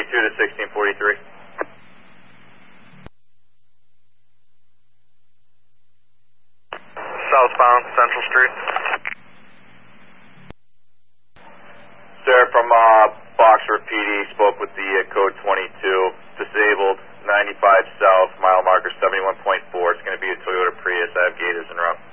to 1643. Southbound Central Street. Sir, from Boxer PD, spoke with the code 22, disabled, 95 south, mile marker 71.4. It's going to be a Toyota Prius. I have gators en route.